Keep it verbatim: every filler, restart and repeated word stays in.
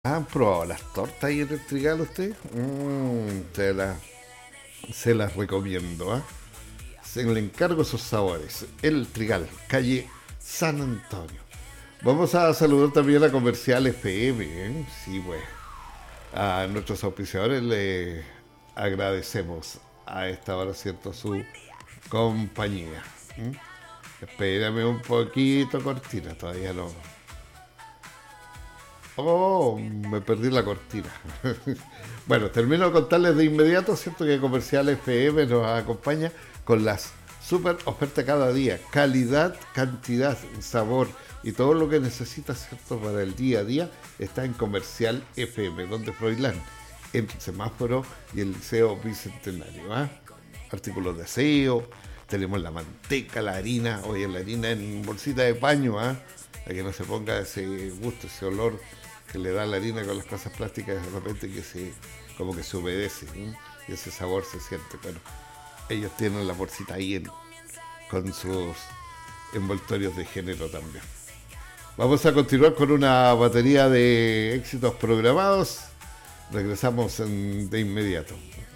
¿Han probado las tortas ahí en el Trigal usted? Mm, se, las, se las recomiendo, ¿ah? Se le encargo esos sabores. El Trigal, calle San Antonio. Vamos a saludar también a Comercial F M, ¿eh? Sí, pues. A nuestros auspiciadores le agradecemos a esta hora, ¿cierto? Su compañía. ¿Mm? Espérame un poquito, cortina, todavía no. Oh, me perdí la cortina. Bueno, termino de contarles de inmediato, ¿cierto? Que Comercial F M nos acompaña con las super ofertas cada día. Calidad, cantidad, sabor y todo lo que necesitas, ¿cierto? Para el día a día está en Comercial F M, donde Froilán, entre el semáforo y el Liceo Bicentenario. ¿Ah? Artículos de aseo, tenemos la manteca, la harina, oye, la harina en bolsita de paño, ¿ah? Para que no se ponga ese gusto, ese olor que le da la harina con las cosas plásticas, de repente que se, como que se humedece, ¿sí? Y ese sabor se siente. Bueno, ellos tienen la bolsita ahí en, con sus envoltorios de género también. Vamos a continuar con una batería de éxitos programados. Regresamos en, de inmediato.